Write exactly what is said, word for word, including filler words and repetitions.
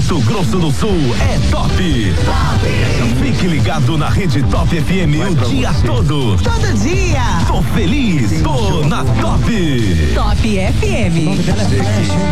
Mato Grosso do Sul é top. Top. Fique ligado na Rede Top F M o dia você. todo. Todo dia. Tô feliz, Sim, tô show. na Top. Top F M.